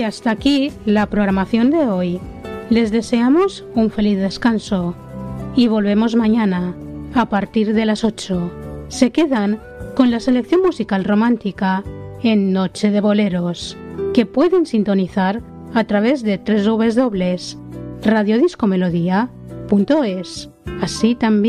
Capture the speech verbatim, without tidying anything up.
hasta aquí la programación de hoy. Les deseamos un feliz descanso y volvemos mañana a partir de las ocho. Se quedan con la selección musical romántica en Noche de Boleros, que pueden sintonizar a través de doble u doble u doble u punto radio disco melodía punto es. Así también